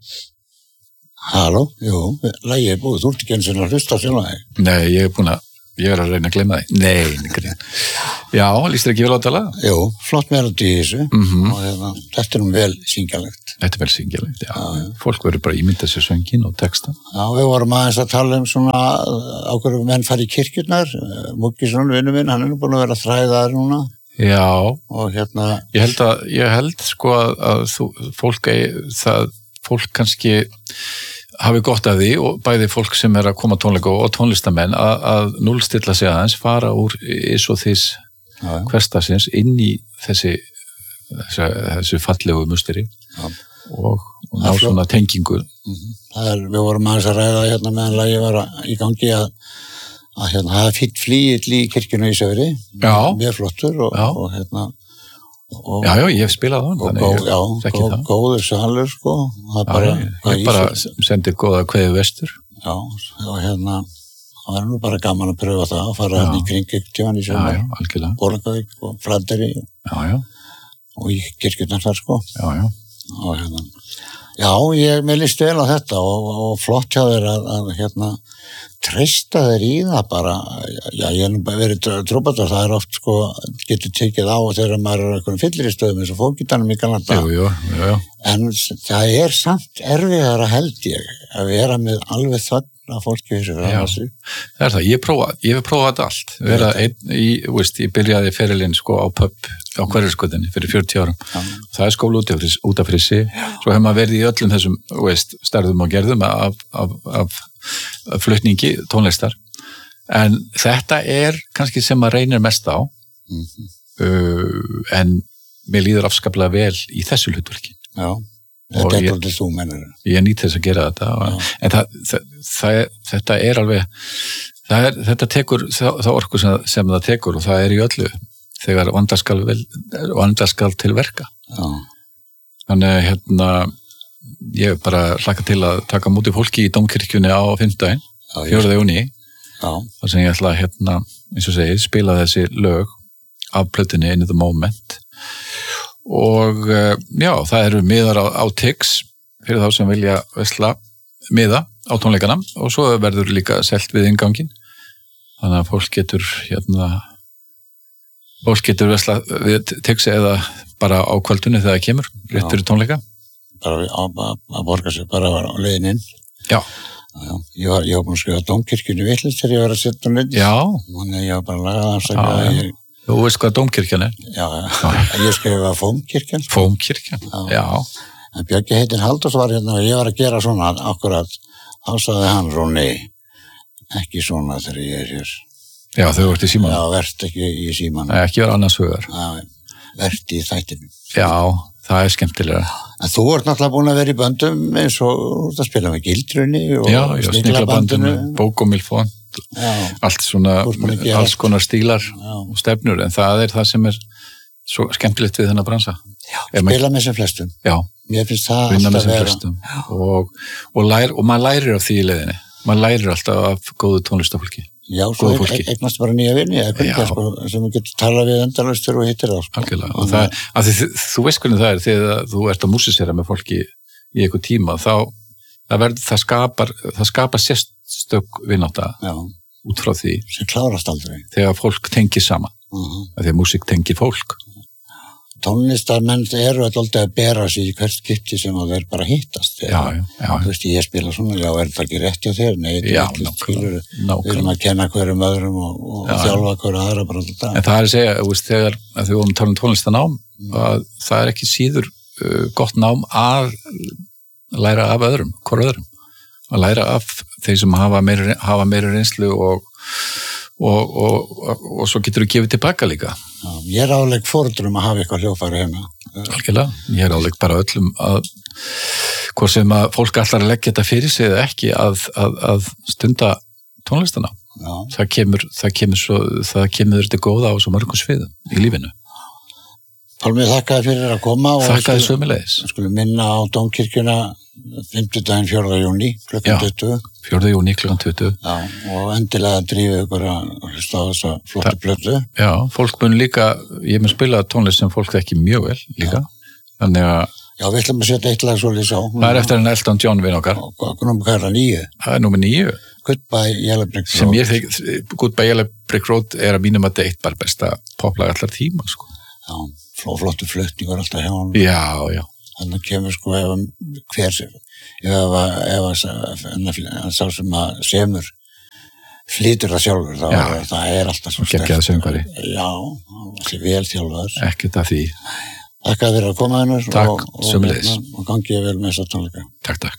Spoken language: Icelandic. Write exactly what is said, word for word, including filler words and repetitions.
Halló, jú, lagið er búið, þú ert ekki eins og að hlusta sjálf að þig. Nei, ég er búin að, ég er að reyna að glemma þig. Nei, nekrið. Já, líst þér ekki vel á þetta lag? Jú, flott melodi í þessu Mm-hmm. og hérna, þetta er nú vel syngjalegt. Þetta er vel syngjalegt, já. já. Fólk verður bara að ímynda sér söngin og texta. Já, við vorum aðeins að tala um svona ákveður menn fari í kirkjurnar, Múkisson, vinnu minn, hann er nú búin að vera að þræða þar núna. Já. Og hérna... Ég held að, ég held sko að, að þú, fólk, það, fólk kannski hafi gott af því og bæði fólk sem er að koma tónleika og tónlistamenn að, að núllstilla sig aðeins, fara úr ís og þís hversdagsins inn í þessi, þessi, þessi fallegu musteri og, og ná svona tengingu. Mm-hmm. Það er, við vorum aðeins að ræða hérna meðan lagið var í gangi að, að hérna, það er fýtt flýill í kirkjunu í Ísafirði, mjög flottur og, og hérna Og, já, já, ég hef spilað á hann, þannig góð, já, ég þekki góð, það. Góður salur, sko. Það já, bara, ég bara sendir góða kveðu vestur. Já, og hérna, það var nú bara gaman að pröfa það, að fara hann í kring ykktjóðan í sömur. Já, já, algjörlega. Bólakavík og Flanderi. Já, já. Og í kirkjurnar þar, sko. Já, já. Og hérna, já, ég með líst vel á þetta og, og flott hjá þér að, að hérna, treysta þér í það bara, já, ég hef bara verið trúbatar, það er oft sko, getur tekið á þegar maður er eitthvað fyllir í stöðum eins og fókítanum í Galanda. Jú, jú, jú, jú. En það er samt erfiðara held ég að vera með alveg þögn að fólki fyrir það að sig. Það er það, ég prófa, ég hef prófað þetta allt. Vera einn í, veist, ég byrjaði ferilinn sko á pub á Hverfisgötunni fyrir fjörutíu árum. Já. Það er skóla út af, út af frissi. Svo hef maður verið í öllum þessum, veist, stærðum og gerðum af, af, af, af flutningi tónlistar. En þetta er kannski sem maður reynir mest á. Mm-hmm. uh, en mér líður afskaplega vel í þessu hlutverki. Já. Þetta er aldrei þú mennur. Ég nýtt þess að gera þetta. Og, en það, það, það, þetta er alveg, það er, þetta tekur, það, það orku sem, sem það tekur og það er í öllu þegar vandaskal, vel, vandaskal til verka. Já. Þannig hérna, ég bara hlakka til að taka múti fólki í Dómkirkjunni á fimmtudaginn, fjórða júní. Já. Þar sem ég ætla að hérna, eins og segir, spila þessi lög af plötunni In the Moment. Og já, það eru miðar á, á Tix fyrir þá sem vilja vesla miða á tónleikana og svo verður líka selt við inngangin þannig að fólk getur hérna fólk getur vesla við Tix eða bara á kvöldunni þegar það kemur rétt fyrir tónleika bara að, að borga sig bara á leiðin inn. Já. Já, ég var, ég var búin að skrifa Dómkirkjunni vitlaust þegar ég var að setja hún inn. Já. Þannig ég var bara að laga það að ég Þú veist hvað Dómkirkjan er? Já, ég skrifa Fómkirkjan. Fómkirkjan, já. En Björki heitin Halldórs var hérna og ég var að gera svona akkurat, ásaði hann Róni, ekki svona þegar ég er hér. Já, þau vart í símanum. Já, verðt ekki í símanum. Nei, ekki vera annars hugar. Já, verðt í þættinu. Já, það er skemmtilega. En þú ert náttúrulega búin að vera í böndum eins og það spila með Gildrunni og já, já, Sniglabandinu, Bók og Milfón. Já. Allt svona, alls konar stílar já. Og stefnur, en það er það sem er svo skemmtilegt við þennan bransa. Já, spila með sem flestum. Já, mér finnst það vinna með sem flestum. Og, og, lær, og maður lærir af því í leiðinni. Maður lærir alltaf af góðu tónlistafólki. Já, svo eignast bara nýja vinni, eða hvernig sko, sem þú getur talað við endalaustur og hittir það. Sko. Algjörlega, og það, að þið, þú veist hvernig það er, þegar þú ert að músisera með fólki í einhver tíma, þá það, verð, það skapar, það skapar sérstök vinnáta út frá því. Sem klárast aldrei. Þegar fólk tengir saman, uh-huh. þegar músík tengir fólk. Tónlistarmenn eru alltaf að bera sig í hvert skipti sem það er bara hittast. Já, já, já. Þú veist, ég spila svona, já, er það ekki rétt hjá þér? Nei, já, nákvæmlega. Við erum að kenna hverjum öðrum og, og þjálfa hverju aðra bara alltaf. En það er að segja, þú veist, þegar við vorum að tala um tónlistarnám, mm. að það er ekki síður uh, gott nám að læra af öðrum, hver öðrum. Að læra af þeir sem hafa meiri, hafa meiri reynslu og Og, og, og, og svo getur þú gefið tilbaka líka. Já, ég er áleik fóruldrum að hafa eitthvað hljóðfæri heima. Algjörlega, ég er áleik bara öllum að hvort sem að fólk allar að leggja þetta fyrir sig eða ekki að, að, að stunda tónlistana. Já. Það kemur, það kemur svo, það kemur þetta góða á svo mörgum sviðum í lífinu. Pálmi, þakkaði fyrir að koma. Þakkaði sömuleiðis. Við skulum minna á Dómkirkjuna fimmtudaginn fjórða júní klukkan tuttugu. fjórða júní klukkan tuttugu. Já, og endilega drífið ykkur að hlusta á þessa flottu plötu. Já, fólk mun líka, ég mun spila tónlist sem fólk þekki mjög vel líka. Já. Þannig að... Já, við ætlum að setja eitt lag svolítið á. Það er eftir en Elton John vinn okkar. Hvað er það nýju? Það er númer níu. Goodbye Yellow Brick Road. Sem ég þykir, Goodbye Yellow Brick Road er að mínum að deitt bara besta poplag allar tíma, sko. Já, flottu flutningur alltaf hjá hann. Já, já. Þannig kemur sko ef hver sér, ef að sá sem að semur flýtur það sjálfur, þá er, það er alltaf svo sterkt. Geggjaður söngvari. Já, það er vel þjálfaður. Ekkert af því. Takk að þér að koma hennur og, og, og, og gangið vel með þess að tónleika. Takk, takk.